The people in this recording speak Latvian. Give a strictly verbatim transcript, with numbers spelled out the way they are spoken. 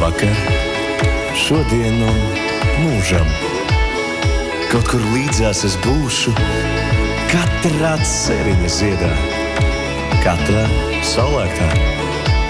vakar, šodien un mūžam. Kaut kur līdzās es būšu, katrā ceriņa ziedā, katrā saulēktā.